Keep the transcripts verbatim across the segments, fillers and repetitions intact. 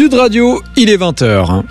Sud Radio, il est vingt heures.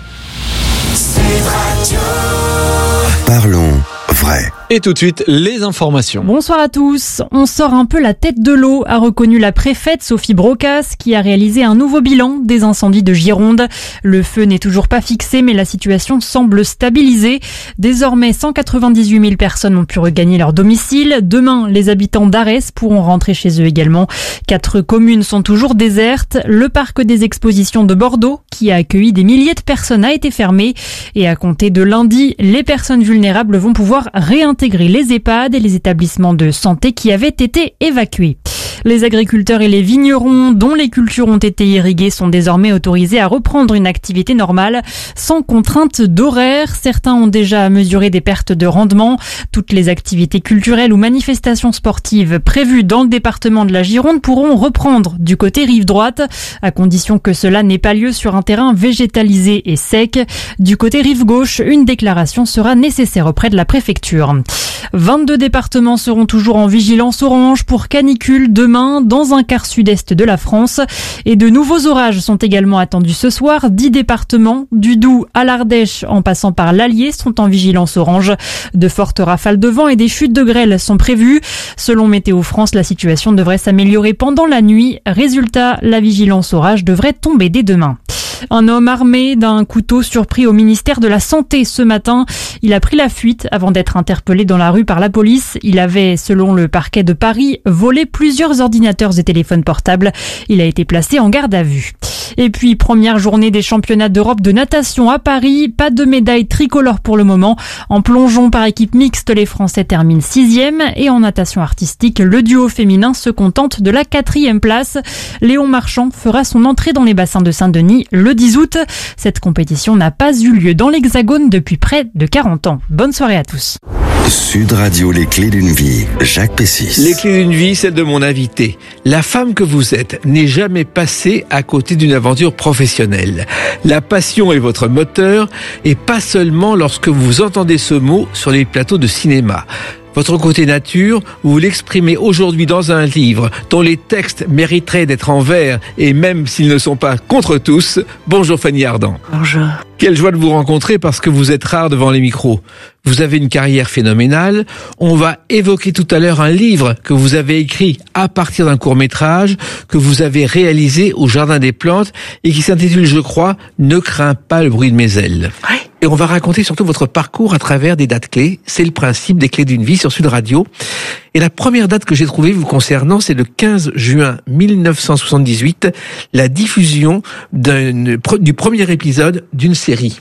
Parlons vrai. Et tout de suite, les informations. Bonsoir à tous. On sort un peu la tête de l'eau, a reconnu la préfète Sophie Brocas, qui a réalisé un nouveau bilan des incendies de Gironde. Le feu n'est toujours pas fixé, mais la situation semble stabilisée. Désormais, cent quatre-vingt-dix-huit mille personnes ont pu regagner leur domicile. Demain, les habitants d'Arès pourront rentrer chez eux également. Quatre communes sont toujours désertes. Le parc des expositions de Bordeaux, qui a accueilli des milliers de personnes, a été fermé. Et à compter de lundi, les personnes vulnérables vont pouvoir réintégrer les EHPAD et les établissements de santé qui avaient été évacués. Les agriculteurs et les vignerons dont les cultures ont été irriguées sont désormais autorisés à reprendre une activité normale sans contrainte d'horaire. Certains ont déjà mesuré des pertes de rendement. Toutes les activités culturelles ou manifestations sportives prévues dans le département de la Gironde pourront reprendre du côté rive droite, à condition que cela n'ait pas lieu sur un terrain végétalisé et sec. Du côté rive gauche, une déclaration sera nécessaire auprès de la préfecture. vingt-deux départements seront toujours en vigilance orange pour canicule demain dans un quart sud-est de la France. Et de nouveaux orages sont également attendus ce soir. dix départements, du Doubs à l'Ardèche en passant par l'Allier, sont en vigilance orange. De fortes rafales de vent et des chutes de grêle sont prévues. Selon Météo France, la situation devrait s'améliorer pendant la nuit. Résultat, la vigilance orage devrait tomber dès demain. Un homme armé d'un couteau surpris au ministère de la Santé ce matin. Il a pris la fuite avant d'être interpellé dans la rue par la police. Il avait, selon le parquet de Paris, volé plusieurs ordinateurs et téléphones portables. Il a été placé en garde à vue. Et puis, première journée des championnats d'Europe de natation à Paris. Pas de médaille tricolore pour le moment. En plongeon par équipe mixte, les Français terminent sixième. Et en natation artistique, le duo féminin se contente de la quatrième place. Léon Marchand fera son entrée dans les bassins de Saint-Denis le dix août. Cette compétition n'a pas eu lieu dans l'Hexagone depuis près de quarante ans. Bonne soirée à tous. Sud Radio, les clés d'une vie, Jacques Pessis. Les clés d'une vie, celle de mon invité. La femme que vous êtes n'est jamais passée à côté d'une aventure professionnelle. La passion est votre moteur, et pas seulement lorsque vous entendez ce mot sur les plateaux de cinéma. Votre côté nature, vous l'exprimez aujourd'hui dans un livre dont les textes mériteraient d'être en vers, et même s'ils ne sont pas contre tous. Bonjour Fanny Ardant. Bonjour. Quelle joie de vous rencontrer parce que vous êtes rare devant les micros. Vous avez une carrière phénoménale. On va évoquer tout à l'heure un livre que vous avez écrit à partir d'un court-métrage que vous avez réalisé au Jardin des Plantes et qui s'intitule, je crois, « Ne crains pas le bruit de mes ailes ». Oui. Et on va raconter surtout votre parcours à travers des dates clés. C'est le principe des clés d'une vie sur Sud Radio. Et la première date que j'ai trouvée vous concernant, c'est le quinze juin mille neuf cent soixante-dix-huit, la diffusion d'un, du premier épisode d'une série.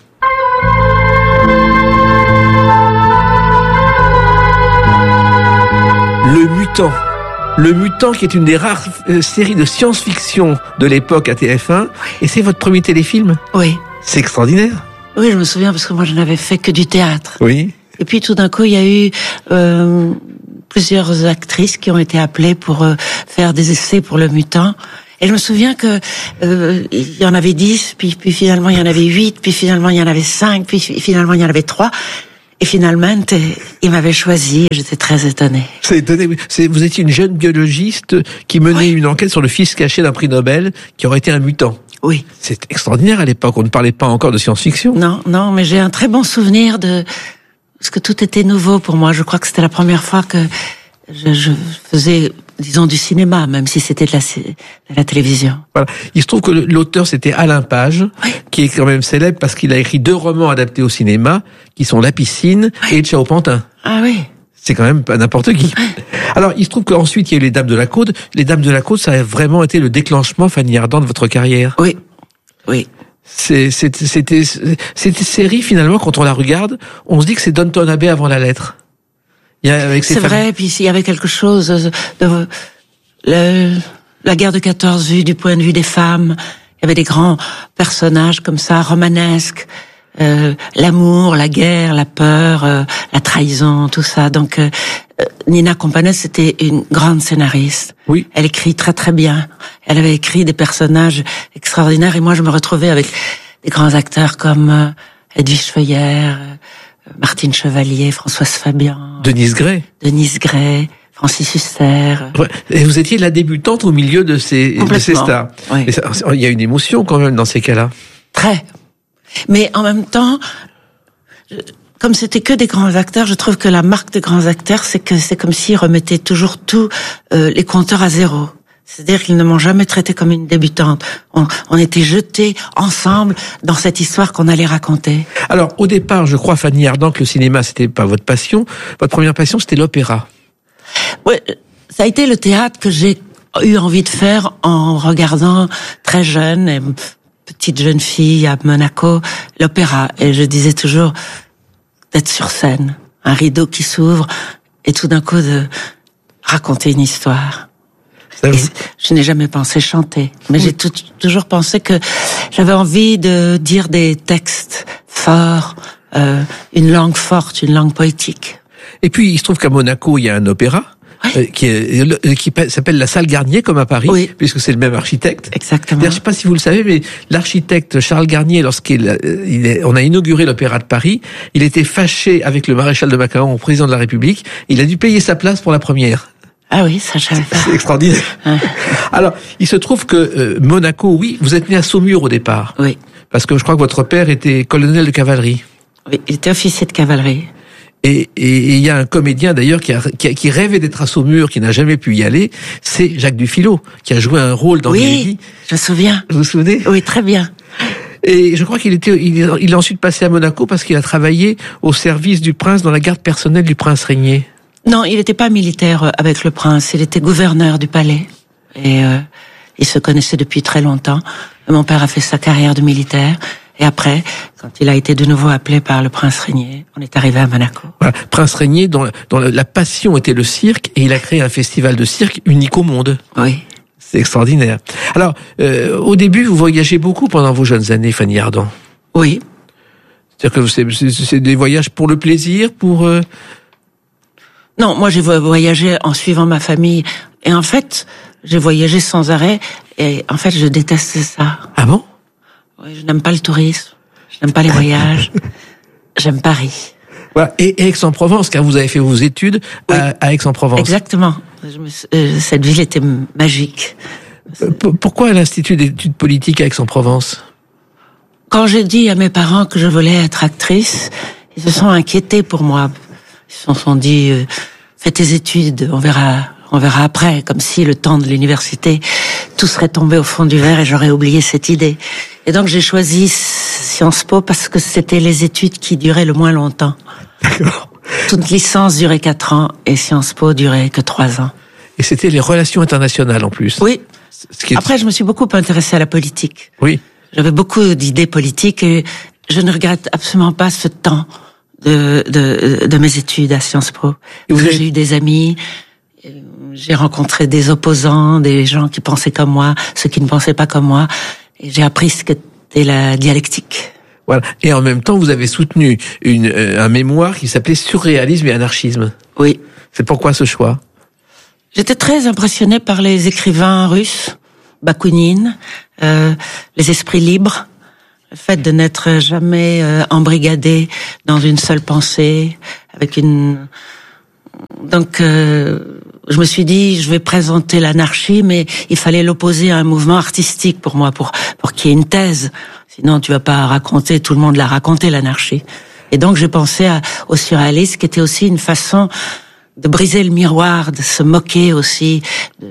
Le Mutant. Le Mutant, qui est une des rares euh, séries de science-fiction de l'époque à T F un. Et c'est votre premier téléfilm ? Oui. C'est extraordinaire. Oui, je me souviens parce que moi je n'avais fait que du théâtre. Oui. Et puis tout d'un coup, il y a eu euh, plusieurs actrices qui ont été appelées pour euh, faire des essais pour Le Mutant. Et je me souviens que euh, il y en avait dix, puis, puis finalement il y en avait huit, puis finalement il y en avait cinq, puis finalement il y en avait trois. Et finalement, il m'avait choisi. J'étais très étonnée. C'est étonné. C'est, vous étiez une jeune biologiste qui menait oui. une enquête sur le fils caché d'un prix Nobel qui aurait été un mutant. Oui. C'est extraordinaire à l'époque. On ne parlait pas encore de science-fiction. Non, non, mais j'ai un très bon souvenir de parce que tout était nouveau pour moi. Je crois que c'était la première fois que je, je faisais, disons, du cinéma, même si c'était de la, de la télévision. Voilà. Il se trouve que l'auteur, c'était Alain Page, oui. qui est quand même célèbre parce qu'il a écrit deux romans adaptés au cinéma, qui sont La Piscine oui. et Ciao Pantin. Ah oui. C'est quand même pas n'importe qui. Alors, il se trouve qu'ensuite, il y a eu Les Dames de la Côte. Les Dames de la Côte, ça a vraiment été le déclenchement, Fanny Ardant, de votre carrière. Oui. Oui. C'est, c'était, c'était, c'était série, finalement, quand on la regarde, on se dit que c'est Downton Abbey avant la lettre. Il y a, avec c'est vrai, familles... puis il y avait quelque chose de, de le, la guerre de quatorze vue du point de vue des femmes. Il y avait des grands personnages comme ça, romanesques. Euh, l'amour, la guerre, la peur, euh, la trahison, tout ça. Donc euh, Nina Companès, c'était une grande scénariste. Oui. Elle écrit très très bien. Elle avait écrit des personnages extraordinaires et moi je me retrouvais avec des grands acteurs comme euh, Edwige Feuillère, euh, Martine Chevalier, Françoise Fabian, Denise Gray, Denise Gray, Francis Huster. Ouais. Et vous étiez la débutante au milieu de ces, de ces stars. Oui. Et ça, il y a une émotion quand même dans ces cas-là. Très. Mais en même temps, je, comme c'était que des grands acteurs, je trouve que la marque des grands acteurs, c'est que c'est comme s'ils remettaient toujours tout, euh, les compteurs à zéro. C'est-à-dire qu'ils ne m'ont jamais traité comme une débutante. On, on était jetés ensemble dans cette histoire qu'on allait raconter. Alors, au départ, je crois, Fanny Ardant, que le cinéma, c'était pas votre passion. Votre première passion, c'était l'opéra. Oui, ça a été le théâtre que j'ai eu envie de faire en regardant très jeune, et petite jeune fille à Monaco, l'opéra. Et je disais toujours d'être sur scène, un rideau qui s'ouvre, et tout d'un coup de raconter une histoire. Et je n'ai jamais pensé chanter, mais oui. j'ai tout, toujours pensé que j'avais envie de dire des textes forts, euh, une langue forte, une langue poétique. Et puis, il se trouve qu'à Monaco, il y a un opéra oui. euh, qui, est, qui s'appelle la Salle Garnier, comme à Paris, oui. puisque c'est le même architecte. Exactement. Je ne sais pas si vous le savez, mais l'architecte Charles Garnier, lorsqu'il il est, on a inauguré l'Opéra de Paris, il était fâché avec le maréchal de Macaron, président de la République. Il a dû payer sa place pour la première. Ah oui, ça j'avais pas. C'est extraordinaire. Ouais. Alors, il se trouve que euh, Monaco, oui, vous êtes né à Saumur au départ. Oui. Parce que je crois que votre père était colonel de cavalerie. Oui, il était officier de cavalerie. Et il y a un comédien d'ailleurs qui, a, qui, a, qui rêvait d'être à Saumur, qui n'a jamais pu y aller, c'est Jacques Dufilot, qui a joué un rôle dans Oui, Milady. Je me souviens. Vous vous souvenez? Oui, très bien. Et je crois qu'il était, il, il est ensuite passé à Monaco parce qu'il a travaillé au service du prince dans la garde personnelle du prince régnier. Non, il n'était pas militaire avec le prince, il était gouverneur du palais. Et euh, ils se connaissaient depuis très longtemps. Mon père a fait sa carrière de militaire. Et après, quand il a été de nouveau appelé par le prince régnier, on est arrivé à Monaco. Voilà, prince régnier dont, dont la passion était le cirque, et il a créé un festival de cirque unique au monde. Oui. C'est extraordinaire. Alors, euh, au début, vous voyagez beaucoup pendant vos jeunes années, Fanny Ardant. Oui. C'est-à-dire que c'est, c'est, c'est des voyages pour le plaisir, pour... Euh... Non, moi j'ai voyagé en suivant ma famille. Et en fait, j'ai voyagé sans arrêt. Et en fait, je déteste ça. Ah bon? Oui, je n'aime pas le tourisme. Je n'aime pas les voyages. J'aime Paris. Voilà. Et Aix-en-Provence, car vous avez fait vos études oui. à, à Aix-en-Provence. Exactement. Je me, euh, cette ville était magique. Euh, pourquoi l'Institut d'études politiques à Aix-en-Provence? Quand j'ai dit à mes parents que je voulais être actrice, ils se sont inquiétés pour moi. Ils se sont dit, euh, fais tes études, on verra, on verra après, comme si le temps de l'université, tout serait tombé au fond du verre et j'aurais oublié cette idée. Et donc j'ai choisi Sciences Po parce que c'était les études qui duraient le moins longtemps. D'accord. Toute licence durait quatre ans et Sciences Po durait que trois ans. Et c'était les relations internationales en plus. Oui. Ce qui est... Après, je me suis beaucoup intéressée à la politique. Oui. J'avais beaucoup d'idées politiques et je ne regrette absolument pas ce temps de, de, de mes études à Sciences Po. Parce que j'ai eu des amis, j'ai rencontré des opposants, des gens qui pensaient comme moi, ceux qui ne pensaient pas comme moi, et j'ai appris ce qu'était la dialectique. Voilà. Et en même temps, vous avez soutenu une, euh, un mémoire qui s'appelait Surréalisme et anarchisme. Oui. C'est pourquoi ce choix? J'étais très impressionnée par les écrivains russes, Bakounine, euh, les esprits libres. Le fait de n'être jamais euh, embrigadé dans une seule pensée, avec une... Donc, euh, je me suis dit, je vais présenter l'anarchie, mais il fallait l'opposer à un mouvement artistique pour moi, pour pour qu'il y ait une thèse. Sinon, tu vas pas raconter, tout le monde l'a raconté, l'anarchie. Et donc, j'ai pensé à, au surréalisme, qui était aussi une façon de briser le miroir, de se moquer aussi de,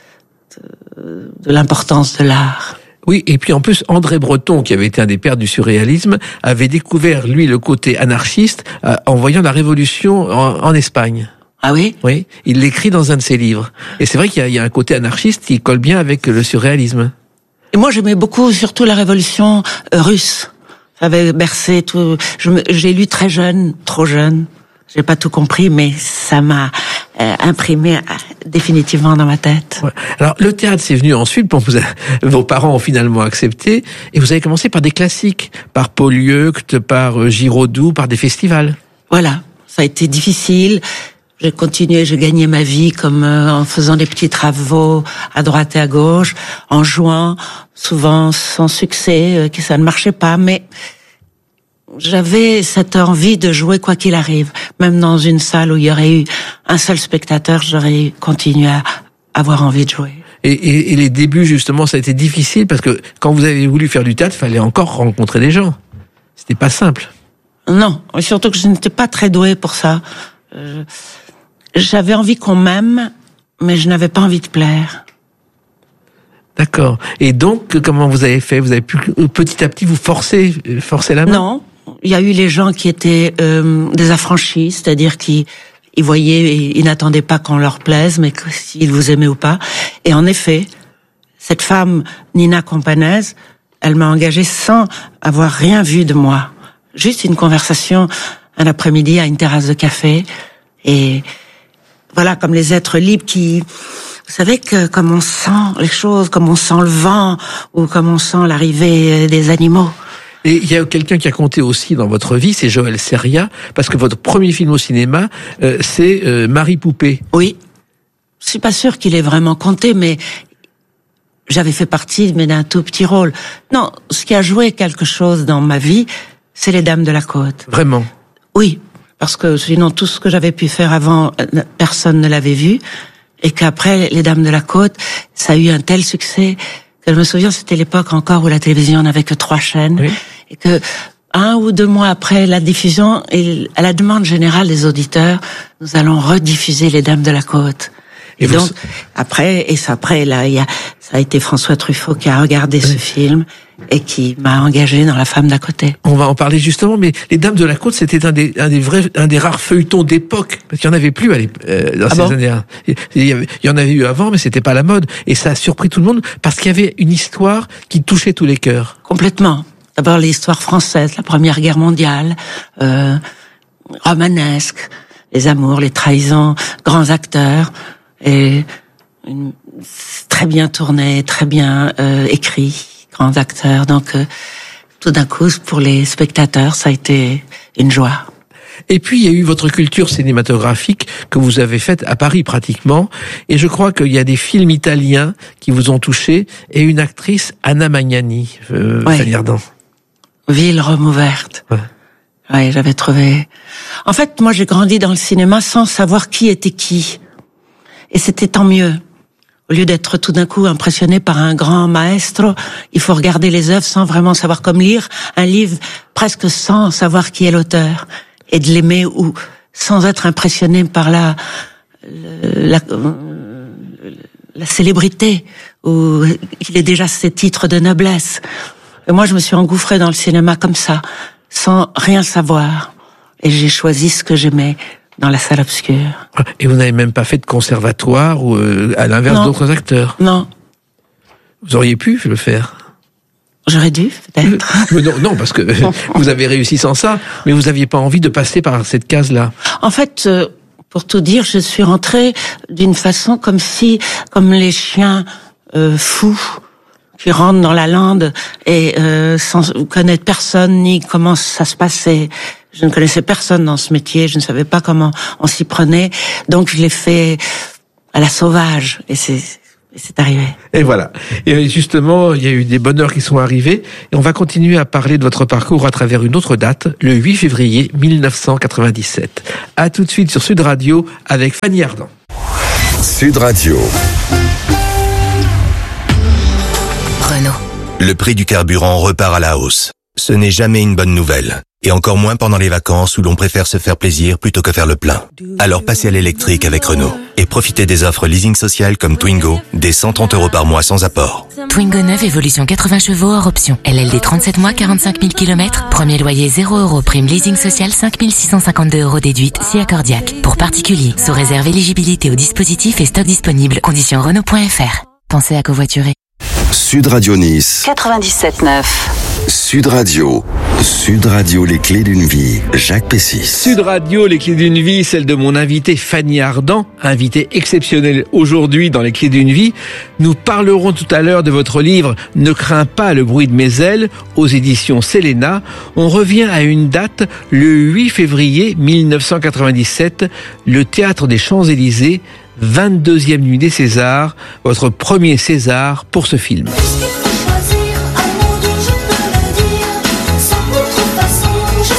de, de l'importance de l'art. Oui, et puis en plus, André Breton, qui avait été un des pères du surréalisme, avait découvert, lui, le côté anarchiste euh, en voyant la Révolution en, en Espagne. Ah oui? Oui, il l'écrit dans un de ses livres. Et c'est vrai qu'il y a, il y a un côté anarchiste qui colle bien avec le surréalisme. Et moi, j'aimais beaucoup, surtout la Révolution euh, russe. Ça avait bercé tout... Je me, j'ai lu très jeune, trop jeune. J'ai pas tout compris, mais ça m'a euh, imprimé euh, définitivement dans ma tête. Ouais. Alors, le théâtre, c'est venu ensuite. Bon, vous avez, vos parents ont finalement accepté. Et vous avez commencé par des classiques. Par Paul Lieucte, par euh, Giraudoux, par des festivals. Voilà. Ça a été difficile. J'ai continué, j'ai gagné ma vie comme euh, en faisant des petits travaux à droite et à gauche, en jouant, souvent sans succès, euh, que ça ne marchait pas, mais j'avais cette envie de jouer quoi qu'il arrive. Même dans une salle où il y aurait eu un seul spectateur, j'aurais continué à avoir envie de jouer. Et, et, et les débuts, justement, ça a été difficile parce que quand vous avez voulu faire du théâtre, il fallait encore rencontrer des gens. C'était pas simple. Non, et surtout que je n'étais pas très douée pour ça. Euh, j'avais envie qu'on m'aime, mais je n'avais pas envie de plaire. D'accord. Et donc, comment vous avez fait? Vous avez pu petit à petit vous forcer, forcer la main? Non. Il y a eu les gens qui étaient euh, des affranchis, c'est-à-dire qui ils voyaient, ils n'attendaient pas qu'on leur plaise, mais que s'ils vous aimaient ou pas. Et en effet, cette femme, Nina Campanese, elle m'a engagée sans avoir rien vu de moi. Juste une conversation un après-midi à une terrasse de café. Et voilà, comme les êtres libres qui... Vous savez que comme on sent les choses, comme on sent le vent, ou comme on sent l'arrivée des animaux. Et il y a quelqu'un qui a compté aussi dans votre vie, c'est Joël Seria, parce que votre premier film au cinéma, euh, c'est euh, Marie Poupée. Oui. Je suis pas sûre qu'il ait vraiment compté, mais j'avais fait partie, mais d'un tout petit rôle. Non, ce qui a joué quelque chose dans ma vie, c'est les Dames de la Côte. Vraiment? Oui, parce que sinon tout ce que j'avais pu faire avant, personne ne l'avait vu, et qu'après les Dames de la Côte, ça a eu un tel succès que je me souviens, c'était l'époque encore où la télévision n'avait que trois chaînes. Oui. Et que un ou deux mois après la diffusion, et à la demande générale des auditeurs, nous allons rediffuser les Dames de la Côte. Et, et donc, vous... après, et ça, après, là, il y a, ça a été François Truffaut qui a regardé oui. ce film et qui m'a engagé dans La Femme d'à côté. On va en parler justement, mais les Dames de la Côte, c'était un des, un des vrais, un des rares feuilletons d'époque, parce qu'il y en avait plus à euh, dans ah ces bon années. Il y, avait, il y en avait eu avant, mais c'était pas la mode. Et ça a surpris tout le monde parce qu'il y avait une histoire qui touchait tous les cœurs. Complètement. D'abord l'histoire française, la Première Guerre mondiale, euh, romanesque, les amours, les trahisons, grands acteurs, et une, très bien tourné, très bien euh, écrit, grands acteurs. Donc euh, tout d'un coup, pour les spectateurs, ça a été une joie. Et puis, il y a eu votre culture cinématographique que vous avez faite à Paris pratiquement. Et je crois qu'il y a des films italiens qui vous ont touché et une actrice, Anna Magnani, euh, ouais. Fanny Ardant. Ville Rome ouverte. Ouais. Ouais, j'avais trouvé... En fait, moi, j'ai grandi dans le cinéma sans savoir qui était qui. Et c'était tant mieux. Au lieu d'être tout d'un coup impressionné par un grand maestro, il faut regarder les œuvres sans vraiment savoir, comme lire un livre presque sans savoir qui est l'auteur. Et de l'aimer ou sans être impressionné par la la, la célébrité ou qu'il ait déjà ses titres de noblesse. Et moi, je me suis engouffrée dans le cinéma comme ça, sans rien savoir. Et j'ai choisi ce que j'aimais dans la salle obscure. Et vous n'avez même pas fait de conservatoire ou euh, à l'inverse non. d'autres acteurs? Non. Vous auriez pu le faire? J'aurais dû, peut-être. Mais non, non, parce que vous avez réussi sans ça, mais vous n'aviez pas envie de passer par cette case-là. En fait, euh, pour tout dire, je suis rentrée d'une façon comme si, comme les chiens euh, fous qui rentrent dans la lande et euh, sans connaître personne ni comment ça se passait. Je ne connaissais personne dans ce métier, je ne savais pas comment on s'y prenait, donc je l'ai fait à la sauvage, et c'est... Et c'est arrivé. Et voilà. Et justement, il y a eu des bonheurs qui sont arrivés. Et on va continuer à parler de votre parcours à travers une autre date, le huit février mille neuf cent quatre-vingt-dix-sept. À tout de suite sur Sud Radio avec Fanny Ardant. Sud Radio. Renault. Le prix du carburant repart à la hausse. Ce n'est jamais une bonne nouvelle. Et encore moins pendant les vacances où l'on préfère se faire plaisir plutôt que faire le plein. Alors passez à l'électrique avec Renault et profitez des offres leasing social comme Twingo, des cent trente euros par mois sans apport. Twingo neuf, évolution quatre-vingts chevaux hors option. L L D trente-sept mois, quarante-cinq mille kilomètres. Premier loyer zéro euros. Prime leasing social cinq mille six cent cinquante-deux euros déduite si accordiaque. Pour particuliers, sous réserve éligibilité au dispositif et stock disponible. Conditions Renault point F R. Pensez à covoiturer. Sud Radio Nice. quatre-vingt-dix-sept neuf. Sud Radio. Sud Radio, les clés d'une vie. Jacques Pessis. Sud Radio, les clés d'une vie, celle de mon invité Fanny Ardant, invitée exceptionnelle aujourd'hui dans les clés d'une vie. Nous parlerons tout à l'heure de votre livre « Ne crains pas le bruit de mes ailes » aux éditions Selena. On revient à une date, le huit février mille neuf cent quatre-vingt-dix-sept, le Théâtre des Champs-Élysées, vingt-deuxième nuit des Césars, votre premier César pour ce film. Je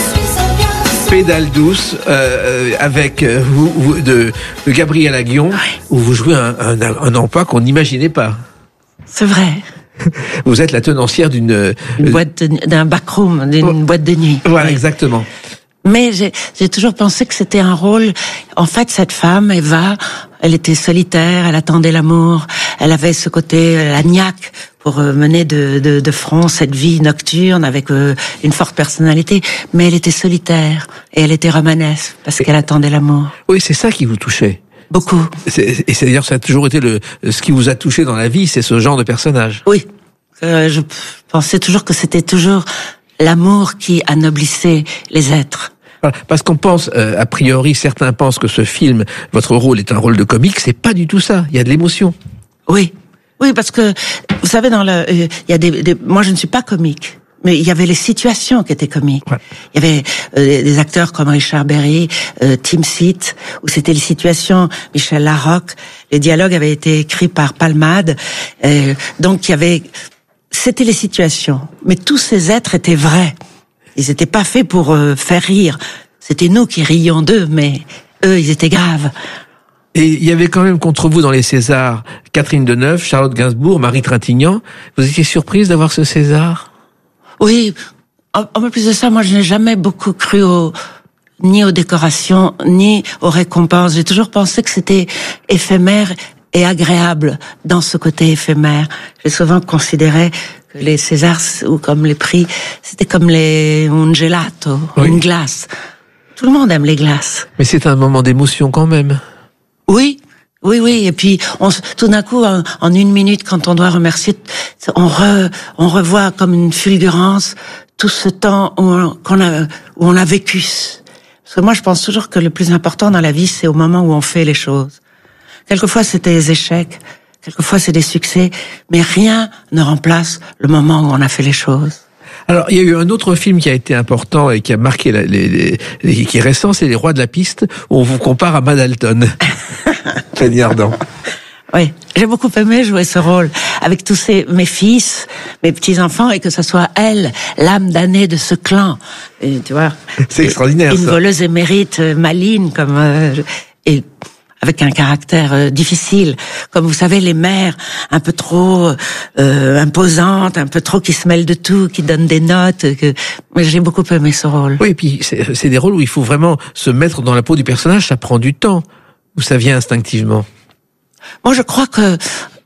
Pédale douce euh, avec euh, vous, vous de, de Gabriel Aguillon, oui. où vous jouez un, un, un emploi qu'on n'imaginait pas. C'est vrai. Vous êtes la tenancière d'une Une boîte de, d'un backroom, d'une oh. boîte de nuit. Voilà, oui. exactement. Mais j'ai, j'ai toujours pensé que c'était un rôle. En fait, cette femme, Eva, elle était solitaire, elle attendait l'amour, elle avait ce côté la niaque pour mener de, de, de front cette vie nocturne avec euh, une forte personnalité. Mais elle était solitaire et elle était romanesque parce qu'elle attendait l'amour. Oui, c'est ça qui vous touchait. Beaucoup. C'est, et c'est d'ailleurs ça a toujours été le ce qui vous a touché dans la vie, c'est ce genre de personnage. Oui, euh, je pensais toujours que c'était toujours l'amour qui anoblissait les êtres. Voilà, parce qu'on pense, euh, a priori, certains pensent que ce film, votre rôle est un rôle de comique, c'est pas du tout ça. Il y a de l'émotion. Oui, oui, parce que vous savez, dans le, euh, il y a des, des, moi je ne suis pas comique. Mais il y avait les situations qui étaient comiques. Ouais. Il y avait euh, des acteurs comme Richard Berry, euh, Tim Seat, où c'était les situations, Michel Larocque. Les dialogues avaient été écrits par Palmade. Euh, donc il y avait, c'était les situations. Mais tous ces êtres étaient vrais. Ils n'étaient pas faits pour euh, faire rire. C'était nous qui rions d'eux, mais eux, ils étaient graves. Et il y avait quand même contre vous dans les Césars Catherine Deneuve, Charlotte Gainsbourg, Marie Trintignant. Vous étiez surprise d'avoir ce César ? Oui, en, en plus de ça, moi je n'ai jamais beaucoup cru au, ni aux décorations, ni aux récompenses. J'ai toujours pensé que c'était éphémère et agréable dans ce côté éphémère. J'ai souvent considéré que les Césars, ou comme les prix, c'était comme les un gelato, oui. Une glace. Tout le monde aime les glaces. Mais c'est un moment d'émotion quand même. Oui. Oui, oui, et puis on, tout d'un coup, en, en une minute, quand on doit remercier, on, re, on revoit comme une fulgurance tout ce temps où on, qu'on a, où on a vécu. Parce que moi, je pense toujours que le plus important dans la vie, c'est au moment où on fait les choses. Quelquefois, c'est des échecs, quelquefois, c'est des succès, mais rien ne remplace le moment où on a fait les choses. Alors, il y a eu un autre film qui a été important et qui a marqué la, les, les, les, qui est récent, c'est Les Rois de la Piste, où on vous compare à Mad Halton. Fanny Ardant. Oui, j'ai beaucoup aimé jouer ce rôle avec tous ces, mes fils, mes petits-enfants, et que ce soit elle, l'âme damnée de ce clan. Et, tu vois. C'est extraordinaire, une ça. Une voleuse émérite, maligne, comme, euh, et, avec un caractère euh, difficile, comme vous savez les mères un peu trop euh, imposantes, un peu trop qui se mêlent de tout, qui donnent des notes. Que... Mais j'ai beaucoup aimé ce rôle. Oui, et puis c'est, c'est des rôles où il faut vraiment se mettre dans la peau du personnage. Ça prend du temps. Ou ça vient instinctivement. Moi, je crois que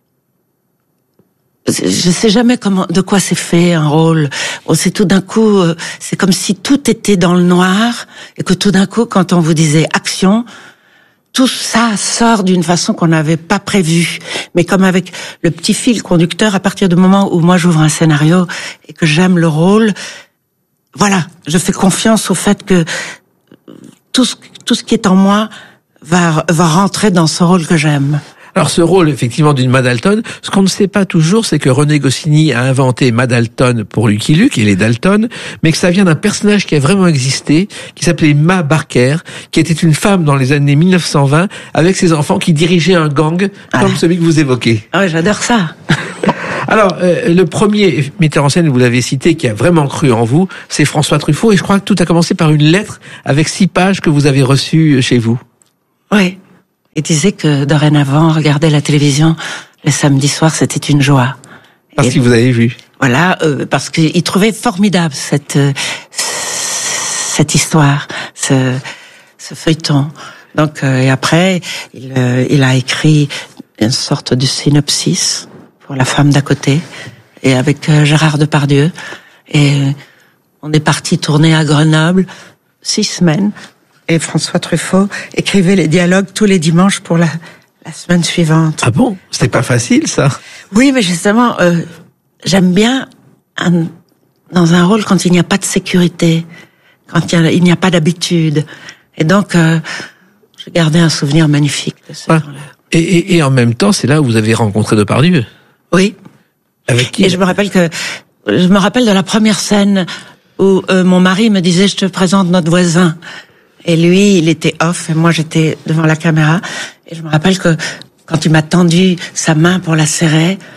je sais jamais comment, de quoi c'est fait un rôle. Bon, c'est tout d'un coup, c'est comme si tout était dans le noir et que tout d'un coup, quand on vous disait action, tout ça sort d'une façon qu'on n'avait pas prévue. Mais comme avec le petit fil conducteur, à partir du moment où moi j'ouvre un scénario et que j'aime le rôle, voilà, je fais confiance au fait que tout ce, tout ce qui est en moi va, va rentrer dans ce rôle que j'aime. Alors ce rôle, effectivement, d'une Mad Halton, ce qu'on ne sait pas toujours, c'est que René Goscinny a inventé Mad Halton pour Lucky Luke et les Dalton, mais que ça vient d'un personnage qui a vraiment existé, qui s'appelait Ma Barker, qui était une femme dans les années mille neuf cent vingt, avec ses enfants, qui dirigeait un gang, ah. comme celui que vous évoquez. Ah oui, j'adore ça. Alors, euh, le premier metteur en scène, vous l'avez cité, qui a vraiment cru en vous, c'est François Truffaut, et je crois que tout a commencé par une lettre avec six pages que vous avez reçue chez vous. Oui. Il disait que dorénavant, regarder la télévision le samedi soir, c'était une joie. Parce que vous avez vu. Voilà, euh, parce qu'il trouvait formidable cette euh, cette histoire, ce, ce feuilleton. Donc, euh, et après, il, euh, il a écrit une sorte de synopsis pour La femme d'à côté, et avec euh, Gérard Depardieu. Et euh, on est parti tourner à Grenoble six semaines. Et François Truffaut écrivait les dialogues tous les dimanches pour la, la semaine suivante. Ah bon? C'était pas facile, ça? Oui, mais justement, euh, j'aime bien un, dans un rôle quand il n'y a pas de sécurité, quand il, y a, il n'y a pas d'habitude. Et donc, euh, je gardais un souvenir magnifique de ce ah, temps-là. Et, et, et en même temps, c'est là où vous avez rencontré Depardieu. Oui. Avec qui? Et je me rappelle que je me rappelle de la première scène où euh, mon mari me disait: je te présente notre voisin. Et lui, il était off, et moi j'étais devant la caméra. Et je me rappelle que quand il m'a tendu sa main pour la serrer,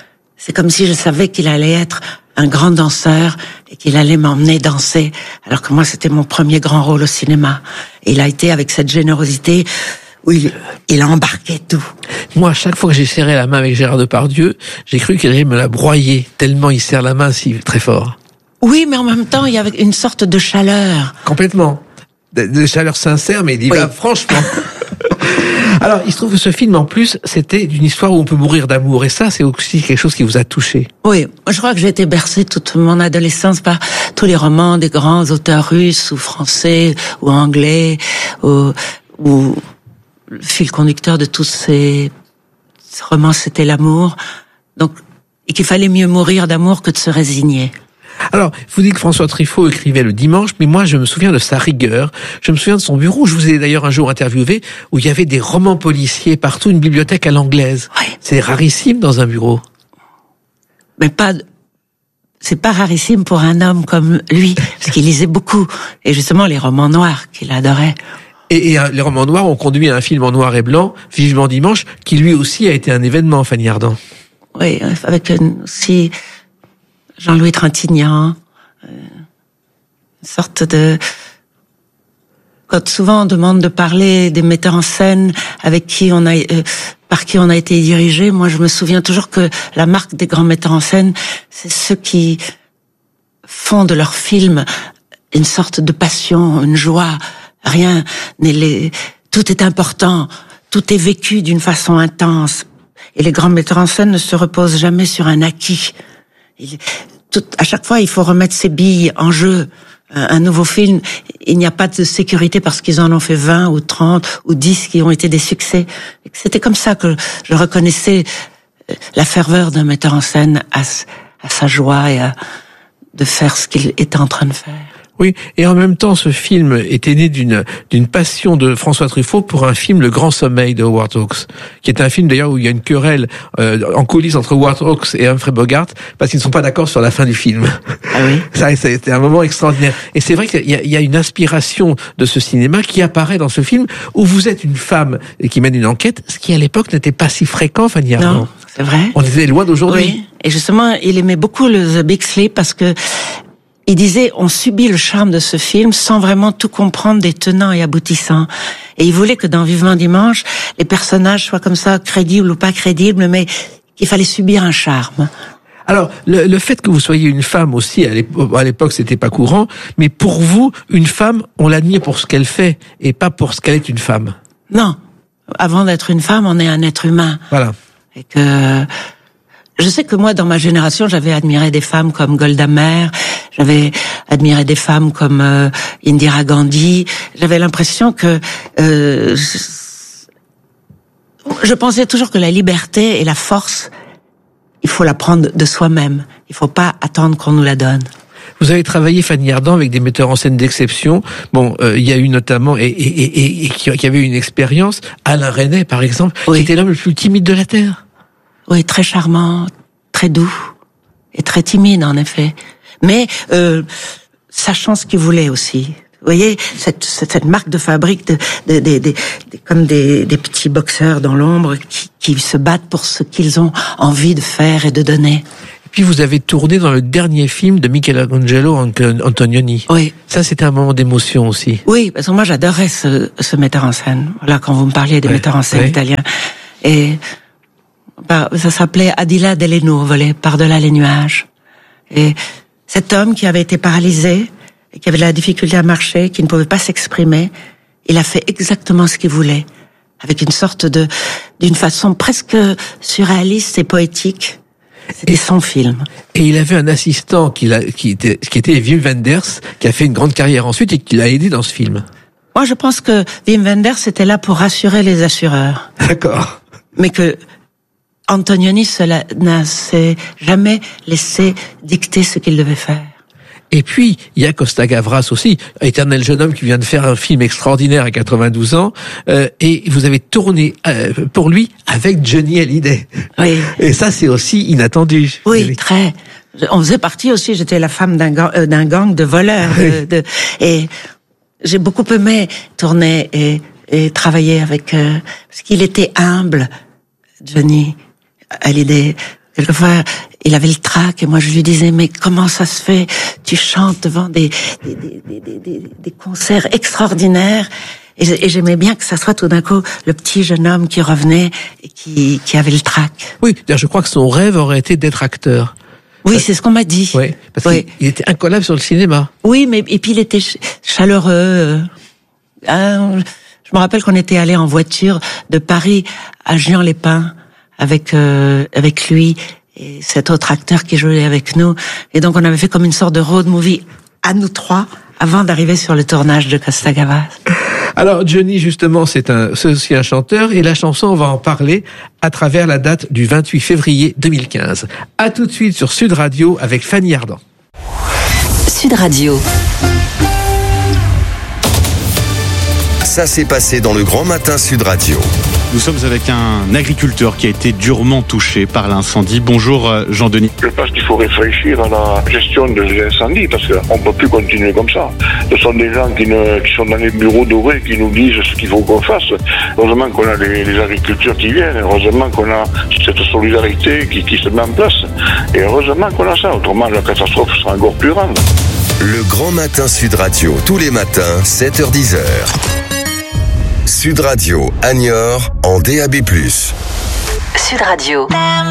c'est comme si je savais qu'il allait être un grand danseur et qu'il allait m'emmener danser, alors que moi c'était mon premier grand rôle au cinéma. Et il a été avec cette générosité où il, il a embarqué tout. Moi, à chaque fois que j'ai serré la main avec Gérard Depardieu, j'ai cru qu'il allait me la broyer, tellement il serre la main si très fort. Oui, mais en même temps, il y avait une sorte de chaleur. Complètement. De, de chaleur sincère, mais il y va Oui. franchement. Alors, il se trouve que ce film, en plus, c'était une histoire où on peut mourir d'amour. Et ça, c'est aussi quelque chose qui vous a touché. Oui, je crois que j'ai été bercée toute mon adolescence par tous les romans des grands auteurs russes ou français ou anglais, ou, ou le fil conducteur de tous ces, ces romans, c'était l'amour. Donc, et qu'il fallait mieux mourir d'amour que de se résigner. Alors, vous dites que François Truffaut écrivait le dimanche, mais moi, je me souviens de sa rigueur. Je me souviens de son bureau. Je vous ai d'ailleurs un jour interviewé où il y avait des romans policiers partout, une bibliothèque à l'anglaise. Oui. C'est rarissime dans un bureau. Mais pas, c'est pas rarissime pour un homme comme lui, parce qu'il lisait beaucoup. Et justement, les romans noirs qu'il adorait. Et, et euh, les romans noirs ont conduit à un film en noir et blanc, Vivement Dimanche, qui lui aussi a été un événement, Fanny Ardant. Oui, avec une, aussi Jean-Louis Trintignant, euh, une sorte de... Quand souvent on demande de parler des metteurs en scène avec qui on a, euh, par qui on a été dirigé, moi je me souviens toujours que la marque des grands metteurs en scène, c'est ceux qui font de leurs films une sorte de passion, une joie. Rien n'est les... Tout est important, tout est vécu d'une façon intense. Et les grands metteurs en scène ne se reposent jamais sur un acquis. Il, tout, à chaque fois, il faut remettre ses billes en jeu. Un, un nouveau film, il n'y a pas de sécurité parce qu'ils en ont fait vingt ou trente ou dix qui ont été des succès. C'était comme ça que je reconnaissais la ferveur d'un metteur en scène à, à sa joie et à, de faire ce qu'il était en train de faire. Oui, et en même temps, ce film était né d'une d'une passion de François Truffaut pour un film Le Grand Sommeil de Howard Hawks, qui est un film d'ailleurs où il y a une querelle euh, en coulisses entre Howard Hawks et Humphrey Bogart parce qu'ils ne sont pas d'accord sur la fin du film. Ah oui. Ça, c'était un moment extraordinaire. Et c'est vrai qu'il y a, il y a une inspiration de ce cinéma qui apparaît dans ce film où vous êtes une femme qui mène une enquête, ce qui à l'époque n'était pas si fréquent, Fanny Ardant. Non, c'est vrai. On était loin d'aujourd'hui. Oui, et justement, il aimait beaucoup le The Big Sleep parce que il disait, on subit le charme de ce film sans vraiment tout comprendre des tenants et aboutissants. Et il voulait que dans Vivement Dimanche, les personnages soient comme ça, crédibles ou pas crédibles, mais qu'il fallait subir un charme. Alors, le, le fait que vous soyez une femme aussi, à l'époque, à l'époque, c'était pas courant, mais pour vous, une femme, on l'admire pour ce qu'elle fait et pas pour ce qu'elle est une femme. Non. Avant d'être une femme, on est un être humain. Voilà. Et que, je sais que moi, dans ma génération, j'avais admiré des femmes comme Golda Meir, j'avais admiré des femmes comme euh, Indira Gandhi. J'avais l'impression que euh, je pensais toujours que la liberté et la force, il faut la prendre de soi-même. Il faut pas attendre qu'on nous la donne. Vous avez travaillé, Fanny Ardant, avec des metteurs en scène d'exception. Bon, euh, il y a eu notamment, et, et, et, et qui, qui avait eu une expérience, Alain Resnais, par exemple, Oui. qui était l'homme le plus timide de la Terre. Oui, très charmant, très doux et très timide, en effet. Mais euh, sachant ce qu'il voulait aussi. Vous voyez, cette, cette, cette marque de fabrique de, de, de, de, de comme des, des petits boxeurs dans l'ombre qui, qui se battent pour ce qu'ils ont envie de faire et de donner. Et puis vous avez tourné dans le dernier film de Michelangelo Antonioni. Oui. Ça, c'était un moment d'émotion aussi. Oui, parce que moi j'adorais ce, ce metteur en scène. Voilà, quand vous me parliez des Ouais, metteurs en scène ouais. italiens. Et bah, ça s'appelait Adila Deleno, volé par-delà les nuages. Et cet homme qui avait été paralysé, et qui avait de la difficulté à marcher, qui ne pouvait pas s'exprimer, il a fait exactement ce qu'il voulait, avec une sorte de, d'une façon presque surréaliste et poétique. C'était son film. Et il avait un assistant qui, a, qui, était, qui était Wim Wenders, qui a fait une grande carrière ensuite et qui l'a aidé dans ce film. Moi, je pense que Wim Wenders était là pour rassurer les assureurs. D'accord. Mais que Antonioni cela n'a s'est jamais laissé dicter ce qu'il devait faire. Et puis, il y a Costa Gavras aussi, éternel jeune homme qui vient de faire un film extraordinaire à quatre-vingt-douze ans, euh, et vous avez tourné euh, pour lui avec Johnny Hallyday. Oui. Et ça, c'est aussi inattendu. Oui, très. On faisait partie aussi, j'étais la femme d'un gang, euh, d'un gang de voleurs. De, de, et j'ai beaucoup aimé tourner et, et travailler avec... Euh, parce qu'il était humble, Johnny Hallyday. Quelquefois, il avait le trac et moi je lui disais mais comment ça se fait? Tu chantes devant des des des des, des, des concerts extraordinaires. Et j'aimais bien que ça soit tout d'un coup le petit jeune homme qui revenait et qui, qui avait le trac. Oui, d'ailleurs, je crois que son rêve aurait été d'être acteur. Oui, c'est ce qu'on m'a dit. Oui, parce oui. qu'il était incollable sur le cinéma. Oui, mais et puis il était chaleureux. Euh, je me rappelle qu'on était allé en voiture de Paris à Juan-les-Pins avec euh, avec lui et cet autre acteur qui jouait avec nous. Et donc on avait fait comme une sorte de road movie à nous trois avant d'arriver sur le tournage de Costa Gavras. Alors Johnny, justement, c'est un, c'est aussi un chanteur et la chanson, on va en parler à travers la date du vingt-huit février deux mille quinze. À tout de suite sur Sud Radio avec Fanny Ardant. Sud Radio. Ça s'est passé dans le Grand Matin Sud Radio. Nous sommes avec un agriculteur qui a été durement touché par l'incendie. Bonjour Jean-Denis. Je pense qu'il faut réfléchir à la gestion des incendies parce qu'on ne peut plus continuer comme ça. Ce sont des gens qui, ne, qui sont dans les bureaux dorés qui nous disent ce qu'il faut qu'on fasse. Heureusement qu'on a les, les agriculteurs qui viennent, heureusement qu'on a cette solidarité qui, qui se met en place et heureusement qu'on a ça, autrement la catastrophe sera encore plus grande. Le Grand Matin Sud Radio, tous les matins, sept heures dix heures. Sud Radio, à Niort, en D A B plus. Sud Radio.